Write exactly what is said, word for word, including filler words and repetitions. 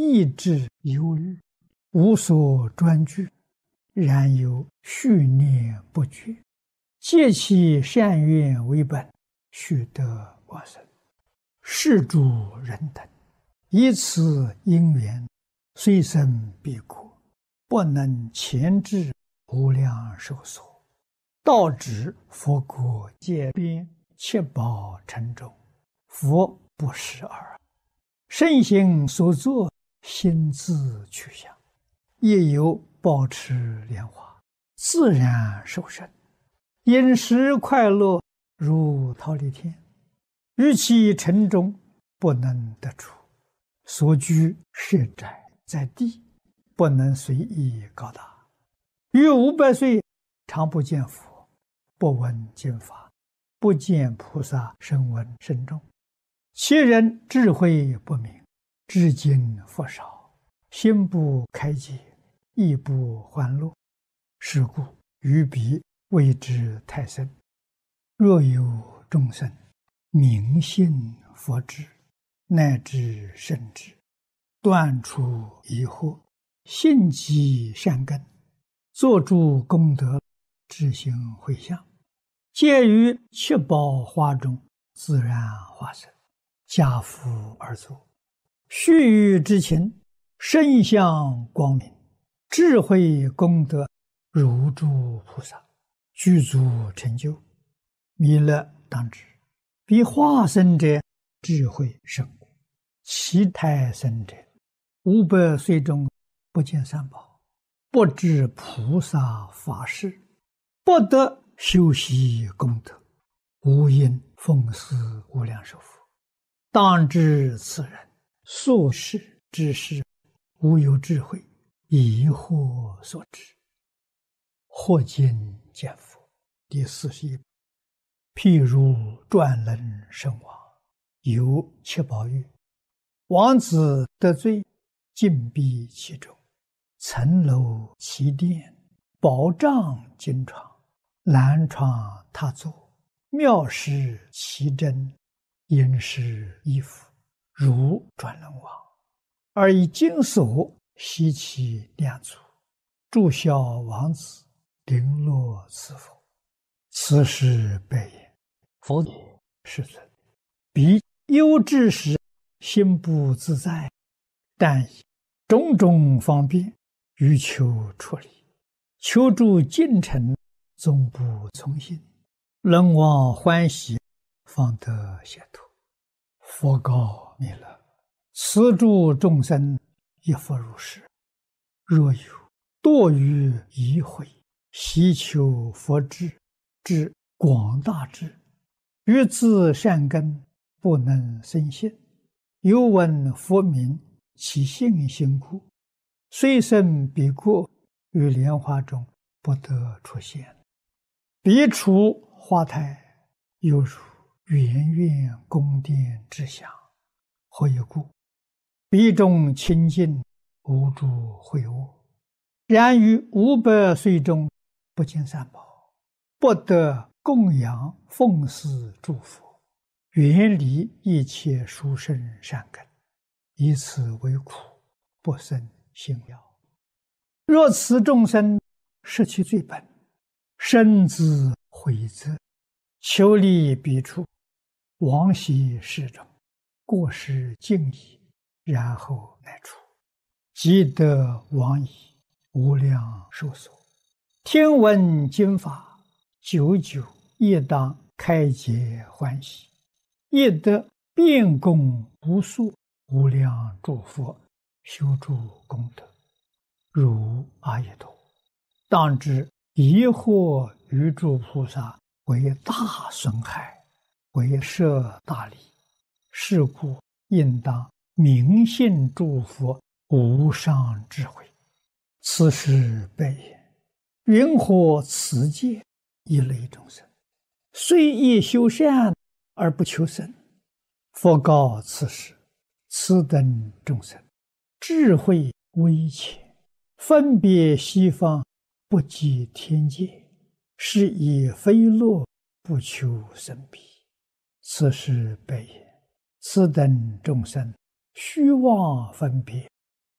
意志忧虑，无所专据，然有续念不绝，借其善愿为本，须得往生。是诸人等，以此因缘，虽生彼国，不能前至无量寿所，道指佛国界边，七宝城中，佛不识耳。圣行所作，心自去向，亦有保持莲花，自然受生，饮食快乐，如忉利天。于其城中，不能得出，所居舍宅在地，不能随意高大。于五百岁，常不见佛，不闻经法，不见菩萨声闻甚众。其人智慧不明，知经佛少，心不开解，亦不欢乐。是故于彼谓之太深。若有众生明信佛智，乃至圣智，断除疑惑，信积善根，作诸功德，知行回向，皆于七宝花中自然化身，家父而作。须臾之情，身相光明，智慧功德如诸菩萨，具足成就。弥勒当知，彼化身者智慧甚广，其胎生者五百岁中不见三宝，不知菩萨法事，不得修习功德，无因奉祀无量寿佛。当知此人所事之事，无有智慧，疑惑所致。或今见佛第四十一。譬如转轮圣王，有七宝玉，王子得罪，禁闭其中，层楼其殿，宝帐金床，蓝床榻座，妙饰其珍，殷实衣服，如转轮王，而以金锁悉其两足，祝孝王子，绫罗赐福。此时白言：佛也，世尊，彼忧之时，心不自在，但以种种方便，欲求出离，求助进程，总不从心，人望欢喜，方得解脱。佛告弥勒：此诸众生亦复如是。若有堕于疑慧，希求佛智之广大智，于自善根不能生信，有闻佛名，其信心故，虽生彼国，于莲花中不得出现。彼处花台，犹如圆圆宫殿之祥。何以故？彼中清净，无诸秽恶。然于五百岁中，不见三宝，不得供养奉祀诸佛，远离一切殊胜善根，以此为苦，不生信要。若此众生失其罪本，身自悔责，求离彼处，往昔世中，过失尽已，然后乃出，即得往矣，无量寿所。听闻经法，久久亦当开解欢喜，亦得遍供无数无量诸佛，修诸功德，如阿逸多。当知疑惑于诸菩萨，为大损害，为摄大利。是故应当明信诸佛无上智慧。此时白言：云何此界一类众生，虽亦修善而不求生？佛告此时：此等众生，智慧微浅，分别西方，不及天界，是以非乐，不求生彼。此时白言：此等众生，虚妄分别，